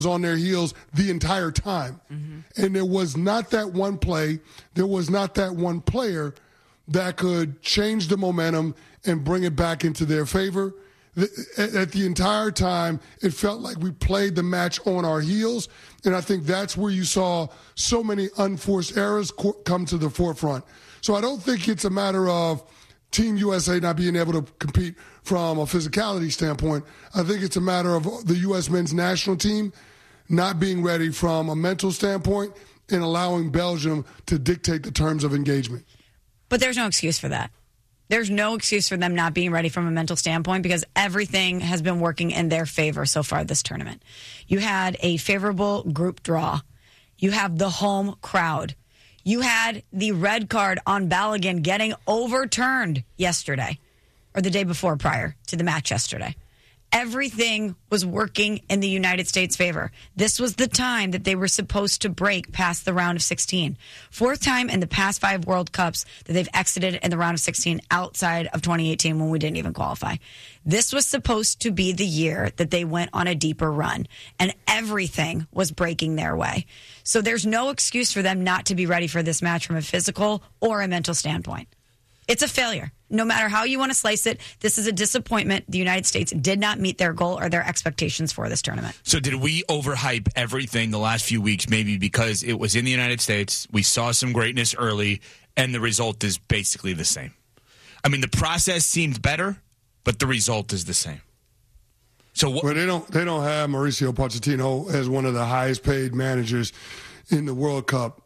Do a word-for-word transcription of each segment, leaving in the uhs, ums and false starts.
on their heels the entire time. Mm-hmm. And there was not that one play, there was not that one player that could change the momentum and bring it back into their favor. At the entire time, it felt like we played the match on our heels, and I think that's where you saw so many unforced errors come to the forefront. So I don't think it's a matter of Team U S A not being able to compete from a physicality standpoint. I think it's a matter of the U S men's national team not being ready from a mental standpoint and allowing Belgium to dictate the terms of engagement. But there's no excuse for that. There's no excuse for them not being ready from a mental standpoint because everything has been working in their favor so far this tournament. You had a favorable group draw. You have the home crowd. You had the red card on Balogun getting overturned yesterday or the day before prior to the match yesterday. Everything was working in the United States' favor. This was the time that they were supposed to break past the round of sixteen. Fourth time in the past five World Cups that they've exited in the round of sixteen outside of twenty eighteen when we didn't even qualify. This was supposed to be the year that they went on a deeper run, and everything was breaking their way. So there's no excuse for them not to be ready for this match from a physical or a mental standpoint. It's a failure. No matter how you want to slice it, this is a disappointment. The United States did not meet their goal or their expectations for this tournament. So did we overhype everything the last few weeks, maybe because it was in the United States, we saw some greatness early, and the result is basically the same? I mean, the process seemed better, but the result is the same. So what- well, they don't they don't have Mauricio Pochettino as one of the highest paid managers in the World Cup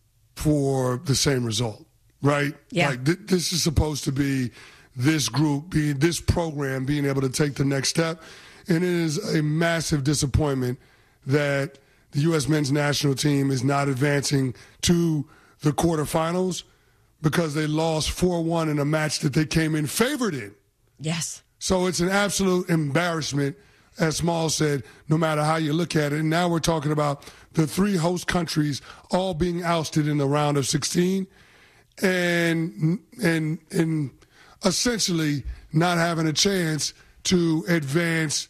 for the same result. Right? Yeah. Like th- this is supposed to be this group, being this program being able to take the next step. And it is a massive disappointment that the U S men's national team is not advancing to the quarterfinals because they lost four one in a match that they came in favored in. Yes. So it's an absolute embarrassment, as Small said, no matter how you look at it. And now we're talking about the three host countries all being ousted in the round of sixteen. And and and essentially not having a chance to advance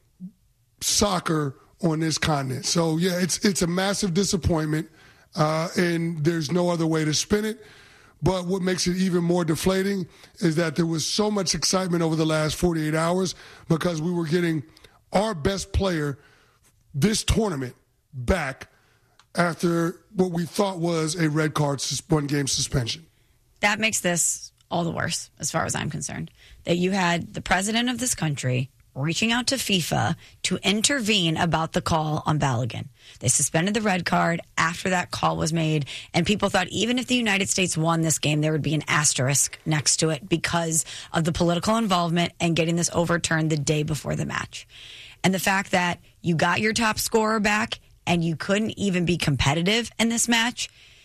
soccer on this continent. So yeah, it's it's a massive disappointment, uh, and there's no other way to spin it. But what makes it even more deflating is that there was so much excitement over the last forty-eight hours because we were getting our best player this tournament back after what we thought was a red card, one-game suspension. That makes this all the worse, as far as I'm concerned, that you had the president of this country reaching out to FIFA to intervene about the call on Balogun. They suspended the red card after that call was made, and people thought even if the United States won this game, there would be an asterisk next to it because of the political involvement and getting this overturned the day before the match. And the fact that you got your top scorer back and you couldn't even be competitive in this match,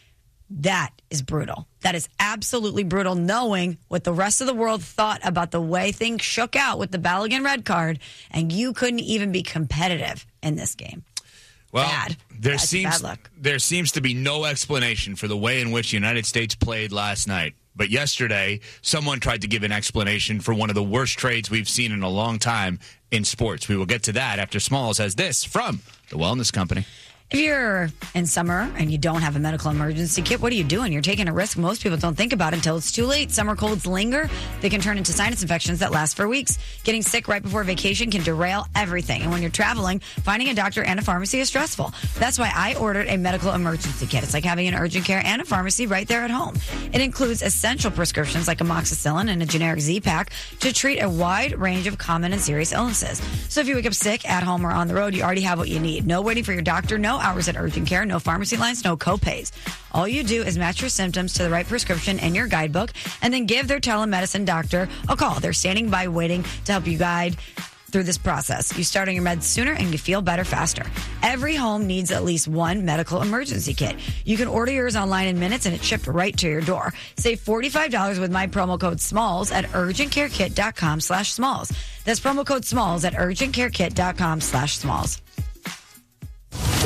that is brutal. That is absolutely brutal, knowing what the rest of the world thought about the way things shook out with the Balogun red card, and you couldn't even be competitive in this game. Well, bad. There That's seems bad luck. there seems to be no explanation for the way in which the United States played last night. But yesterday, someone tried to give an explanation for one of the worst trades we've seen in a long time in sports. We will get to that after Smalls has this from the Wellness Company. If you're in summer and you don't have a medical emergency kit, what are you doing? You're taking a risk most people don't think about until it's too late. Summer colds linger. They can turn into sinus infections that last for weeks. Getting sick right before vacation can derail everything. And when you're traveling, finding a doctor and a pharmacy is stressful. That's why I ordered a medical emergency kit. It's like having an urgent care and a pharmacy right there at home. It includes essential prescriptions like amoxicillin and a generic Z-Pack to treat a wide range of common and serious illnesses. So if you wake up sick at home or on the road, you already have what you need. No waiting for your doctor, no hours at urgent care, no pharmacy lines, no co-pays. All you do is match your symptoms to the right prescription in your guidebook and then give their telemedicine doctor a call. They're standing by waiting to help you guide through this process. You start on your meds sooner and you feel better faster. Every home needs at least one medical emergency kit. You can order yours online in minutes and it's shipped right to your door. Save forty-five dollars with my promo code SMALLS at urgentcarekit.com slash SMALLS. That's promo code SMALLS at urgentcarekit.com slash SMALLS. The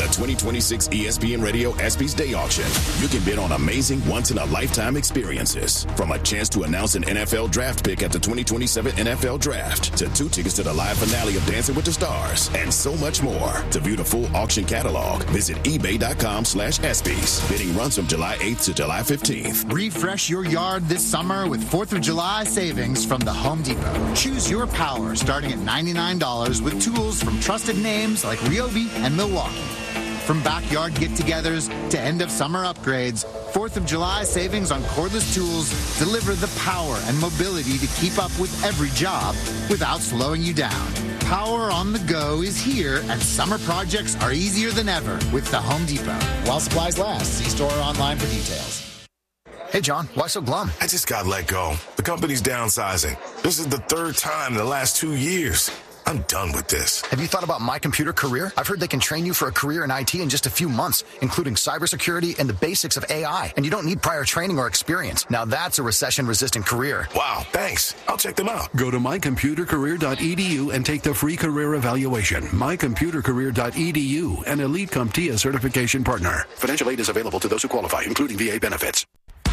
twenty twenty-six E S P N Radio ESPYs Day Auction. You can bid on amazing once-in-a-lifetime experiences. From a chance to announce an N F L draft pick at the twenty twenty-seven N F L Draft, to two tickets to the live finale of Dancing with the Stars, and so much more. To view the full auction catalog, visit ebay.com slash ESPYs. Bidding runs from July eighth to July fifteenth. Refresh your yard this summer with fourth of July savings from the Home Depot. Choose your power starting at ninety-nine dollars with tools from trusted names like Ryobi and Milwaukee. From backyard get-togethers to end-of-summer upgrades, fourth of July savings on cordless tools deliver the power and mobility to keep up with every job without slowing you down. Power on the go is here, and summer projects are easier than ever with the Home Depot. While supplies last, see store or online for details. Hey, John, why so glum? I just got let go. The company's downsizing. This is the third time in the last two years. I'm done with this. Have you thought about My Computer Career? I've heard they can train you for a career in I T in just a few months, including cybersecurity and the basics of A I. And you don't need prior training or experience. Now that's a recession-resistant career. Wow, thanks. I'll check them out. Go to my computer career dot e d u and take the free career evaluation. my computer career dot e d u, an Elite CompTIA certification partner. Financial aid is available to those who qualify, including V A benefits.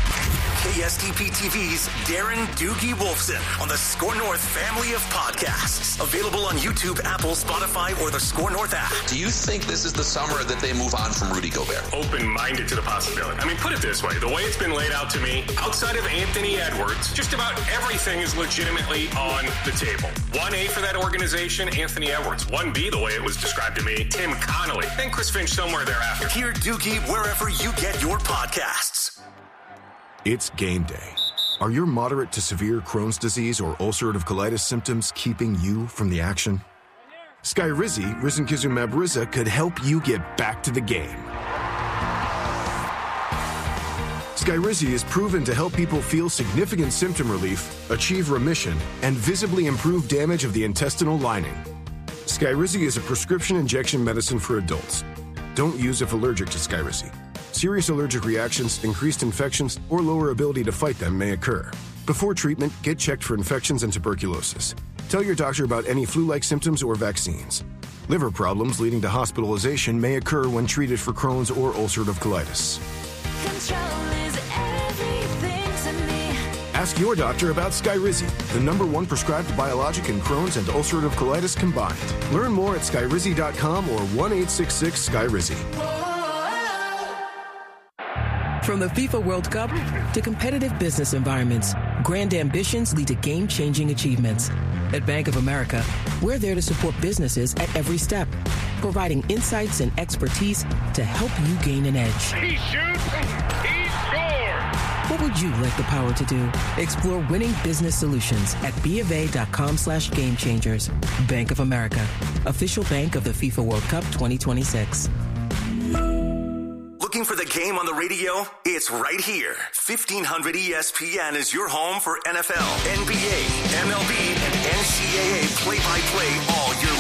K S T P T V's Darren Doogie Wolfson on the Score North family of podcasts. Available on YouTube, Apple, Spotify, or the Score North app. Do you think this is the summer that they move on from Rudy Gobert? Open-minded to the possibility. I mean, put it this way. The way it's been laid out to me, outside of Anthony Edwards, just about everything is legitimately on the table. one A for that organization, Anthony Edwards. one B, the way it was described to me, Tim Connolly. Then Chris Finch somewhere thereafter. Hear Doogie wherever you get your podcasts. It's game day. Are your moderate to severe Crohn's disease or ulcerative colitis symptoms keeping you from the action? Skyrizi, risankizumab Riza, could help you get back to the game. Skyrizi is proven to help people feel significant symptom relief, achieve remission, and visibly improve damage of the intestinal lining. Skyrizi is a prescription injection medicine for adults. Don't use if allergic to Skyrizi. Serious allergic reactions, increased infections, or lower ability to fight them may occur. Before treatment, get checked for infections and tuberculosis. Tell your doctor about any flu-like symptoms or vaccines. Liver problems leading to hospitalization may occur when treated for Crohn's or ulcerative colitis. Ask your doctor about Skyrizi, the number one prescribed biologic in Crohn's and ulcerative colitis combined. Learn more at skyrizi dot com or one eight six six Skyrizi. From the FIFA World Cup to competitive business environments, grand ambitions lead to game-changing achievements. At Bank of America, we're there to support businesses at every step, providing insights and expertise to help you gain an edge. He shoots, he scores! What would you like the power to do? Explore winning business solutions at BofA.com slash game changers. Bank of America, official bank of the FIFA World Cup twenty twenty-six. Looking for the game on the radio? It's right here. fifteen hundred E S P N is your home for N F L, N B A, M L B, and N C double A play-by-play all year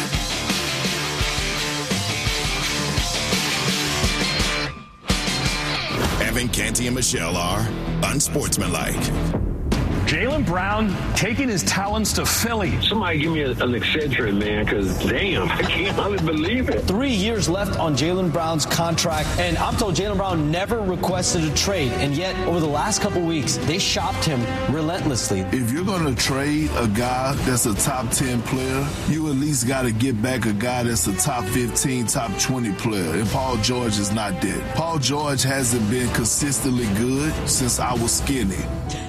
long. Evan, Canty, and Michelle are unsportsmanlike. Jaylen Brown taking his talents to Philly. Somebody give me a, an Excedrin, man, because damn, I can't hardly believe it. Three years left on Jaylen Brown's contract, and I'm told Jaylen Brown never requested a trade, and yet over the last couple weeks, they shopped him relentlessly. If you're going to trade a guy that's a top ten player, you at least got to get back a guy that's a top fifteen, top twenty player, and Paul George is not that. Paul George hasn't been consistently good since I was skinny.